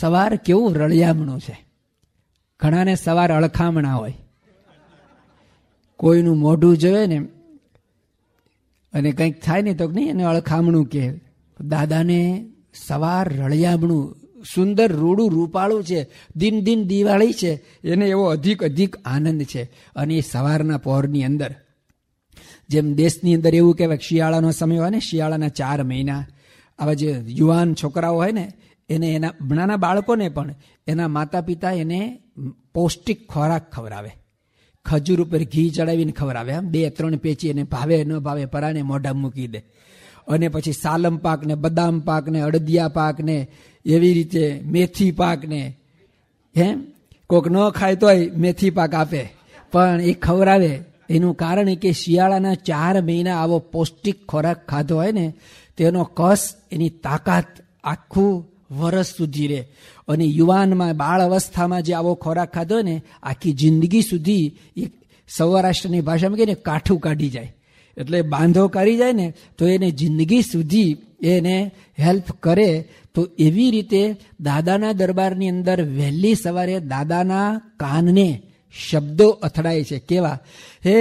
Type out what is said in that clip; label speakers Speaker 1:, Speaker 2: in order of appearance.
Speaker 1: સવાર કેવું રળિયામણું છે. ઘણાને સવાર અળખામણા હોય. કોઈનું મોઢું જોવે ને અને કંઈક થાય ને તો નહીં એને અળખામણું કહે. દાદાને સવાર રળિયામણું સુંદર રૂડું રૂપાળું છે. દિન દિન દિવાળી છે એને એવો અધિક આનંદ છે. અને એ સવારના પહોરની અંદર જેમ દેશની અંદર એવું કહેવાય શિયાળાનો સમય હોય ને, શિયાળાના 4 મહિના આવા જે યુવાન છોકરાઓ હોય ને એને એના નાના બાળકોને પણ એના માતા પિતા એને પૌષ્ટિક ખોરાક ખવડાવે. ખજૂર ઉપર ઘી ચડાવીને ખવડાવે. આમ 2-3 પેચી એને ભાવે ન ભાવે પરાને મોઢા મૂકી દે. અને પછી સાલમ પાક ને, બદામ પાક ને, અડદિયા પાક ને, એવી રીતે મેથી પાક ને, કોક ન ખાય તોય મેથી પાક આપે પણ એ ખવડાવે. એનું કારણ એ કે શિયાળાના 4 મહિના આવો પૌષ્ટિક ખોરાક ખાધો હોય ને તેનો કસ, એની તાકાત આખું વર્ષ સુધી રહે. અને યુવાનમાં બાળ અવસ્થામાં જે આવો ખોરાક ખાધો હોય ને આખી જિંદગી સુધી એ સૌરાષ્ટ્રની ભાષામાં કહીએ ને કાઠું કાઢી જાય. એટલે બાંધો કરી જાય ને તો એને જિંદગી સુધી એને હેલ્પ કરે. તો એવી રીતે દાદાના દરબારની અંદર વહેલી સવારે દાદાના કાનને શબ્દો અથડાય છે. કેવા? હે